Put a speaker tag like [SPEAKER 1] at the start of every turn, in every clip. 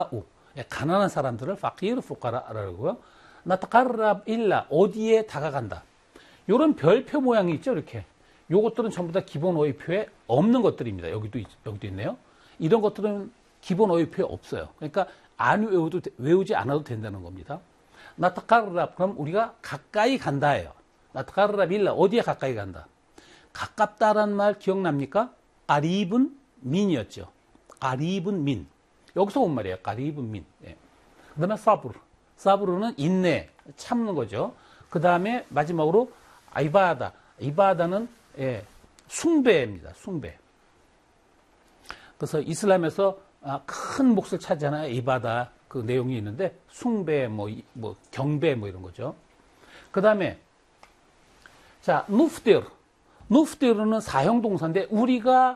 [SPEAKER 1] 가난한 사람들을 파키르 fuqara라고요. 나타카르랍 일라 어디에 다가간다. 요런 별표 모양이 있죠, 이렇게. 요것들은 전부 다 기본 어휘표에 없는 것들입니다. 여기도 있네요. 이런 것들은 기본 어휘표에 없어요. 그러니까 안 외우지 않아도 된다는 겁니다. 나타카르랍 그럼 우리가 가까이 간다예요. 나타카르랍 일라 어디에 가까이 간다. 가깝다라는 말 기억납니까? 까리븐 민이었죠. 까리븐 민. 여기서 온 말이에요. 까리븐 민. 예. 그 다음에 사브르. 사브르는 인내, 참는 거죠. 그 다음에 마지막으로 이바다. 이바다는 숭배입니다. 숭배. 그래서 이슬람에서 큰 몫을 차지하는 이바다 그 내용이 있는데 숭배, 뭐 경배 뭐 이런 거죠. 그 다음에 자 누프티르. 누프티르는 사형동사인데 우리가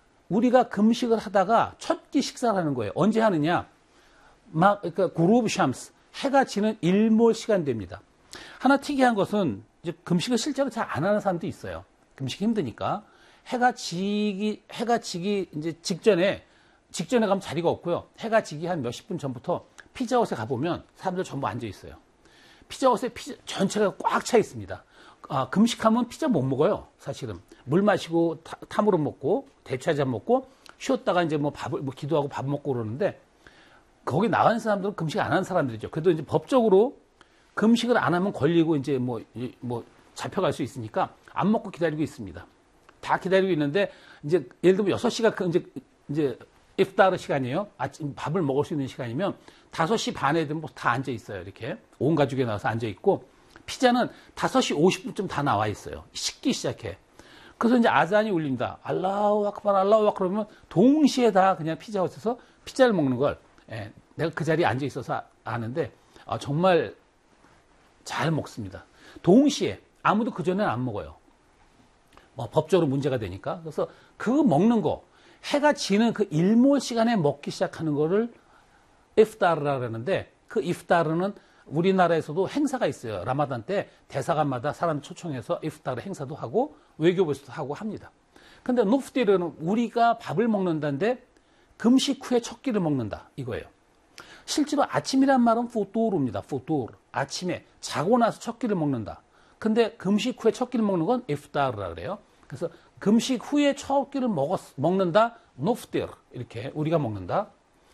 [SPEAKER 1] 금식을 하다가 첫 끼 식사를 하는 거예요. 언제 하느냐? 그러니까 구루브 샴스 해가 지는 일몰 시간 됩니다. 하나 특이한 것은 이제 금식을 실제로 잘 안 하는 사람도 있어요. 금식이 힘드니까 해가 지기 이제 직전에 가면 자리가 없고요. 해가 지기 한 몇십 분 전부터 피자헛에 가보면 사람들 전부 앉아 있어요. 피자헛에 전체가 꽉 차 있습니다. 금식하면 피자 못 먹어요. 사실은 물 마시고 탐으로 먹고 대추 한잔 먹고 쉬었다가 이제 뭐 기도하고 밥 먹고 그러는데 거기 나가는 사람들은 금식 안 하는 사람들이죠. 그래도 이제 법적으로 금식을 안 하면 걸리고 이제 뭐 잡혀갈 수 있으니까 안 먹고 기다리고 있습니다. 다 기다리고 있는데 이제 예를 들면 6시가 이제 iftar 시간이에요. 아침 밥을 먹을 수 있는 시간이면 5시 반에 되면 다 앉아 있어요. 이렇게 온 가족이 나와서 앉아 있고 피자는 5시 50분쯤 다 나와 있어요. 식기 시작해. 그래서 이제 아잔이 울린다. 알라후 아크발 그러면 동시에 다 그냥 피자헛에서 피자를 먹는 걸 내가 그 자리에 앉아 있어서 아는데 정말 잘 먹습니다. 동시에 아무도 그전에는 안 먹어요. 법적으로 문제가 되니까. 그래서 그 먹는 거 해가 지는 그 일몰 시간에 먹기 시작하는 거를 iftar이라고 하는데 그 iftar은 우리나라에서도 행사가 있어요. 라마단 때 대사관마다 사람 초청해서 iftar 행사도 하고 외교부에서도 하고 합니다. 근데 누프티르는 우리가 밥을 먹는다는데 금식 후에 첫 끼를 먹는다 이거예요. 실제로 아침이란 말은 futur입니다. futur. 아침에 자고 나서 첫 끼를 먹는다. 근데 금식 후에 첫 끼를 먹는 건 iftar이라고 그래요. 그래서 금식 후에 첫 끼를 먹는다. 누프티르. 이렇게 우리가 먹는다.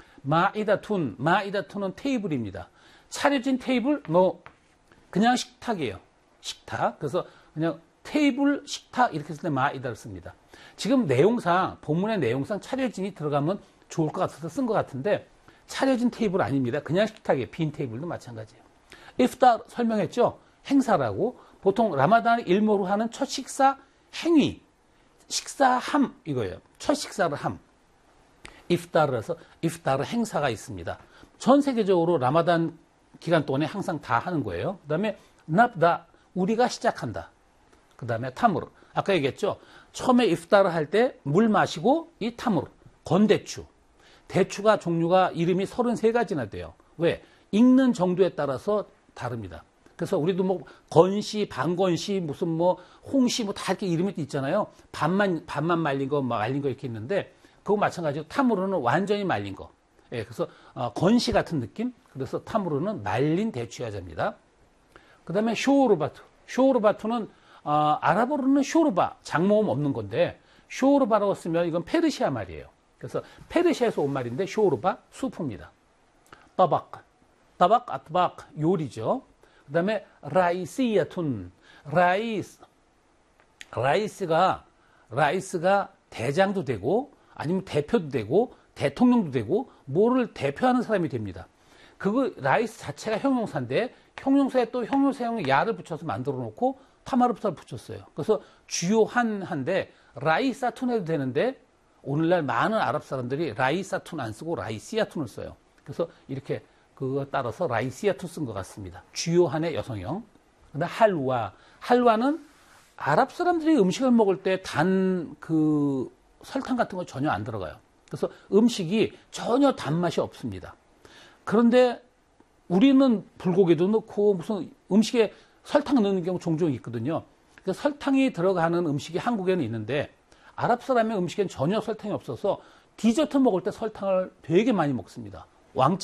[SPEAKER 1] 마이다툰은 테이블입니다. 차려진 테이블, 그냥 식탁이에요. 식탁. 그래서 그냥 테이블, 식탁 이렇게 했을 때 마이다를 씁니다. 지금 본문의 내용상 차려진이 들어가면 좋을 것 같아서 쓴 것 같은데 차려진 테이블 아닙니다. 그냥 식탁이에요. 빈 테이블도 마찬가지예요. iftar 설명했죠? 행사라고. 보통 라마단 일몰 후 하는 첫 식사 행위, 식사함 이거예요. 첫 식사를 함. iftar이라서 iftar 행사가 있습니다. 전 세계적으로 라마단 기간 동안에 항상 다 하는 거예요. 그 다음에 납다 우리가 시작한다. 그 다음에 타무르 아까 얘기했죠. 처음에 iftar을 할 때 물 마시고 이 타무르 건대추 대추가 종류가 이름이 33가지나 돼요. 왜? 익는 정도에 따라서 다릅니다. 그래서 우리도 뭐 건시, 반건시, 무슨 뭐 홍시 뭐 다 이렇게 이름이 있잖아요. 반만 말린 거 이렇게 있는데 그거 마찬가지로 타무르는 완전히 말린 거. 예, 그래서 건시 같은 느낌. 그래서 타무르는 말린 대추야자입니다. 그다음에 쇼르바투는 아랍어로는 쇼르바 장모음 없는 건데 쇼르바라고 쓰면 이건 페르시아 말이에요. 그래서 페르시아에서 온 말인데 쇼르바 수프입니다. 따박 요리죠. 그다음에 라이시야툰 라이스가 대장도 되고 아니면 대표도 되고 대통령도 되고 뭐를 대표하는 사람이 됩니다. 그거 라이스 자체가 형용사인데 형용사에 또 형용사형 야를 붙여서 만들어 놓고 타마르부터를 붙였어요. 그래서 주요한데 라이사툰 해도 되는데 오늘날 많은 아랍 사람들이 라이사툰 안 쓰고 라이시아툰을 써요. 그래서 이렇게 그거 따라서 라이시아툰 쓴 것 같습니다. 주요한의 여성형. 근데 할와는 아랍 사람들이 음식을 먹을 때 설탕 같은 거 전혀 안 들어가요. 그래서 음식이 전혀 단맛이 없습니다. 그런데 우리는 불고기도 넣고 무슨 음식에 설탕 넣는 경우 종종 있거든요. 그러니까 설탕이 들어가는 음식이 한국에는 있는데 아랍 사람의 음식엔 전혀 설탕이 없어서 디저트 먹을 때 설탕을 되게 많이 먹습니다. 왕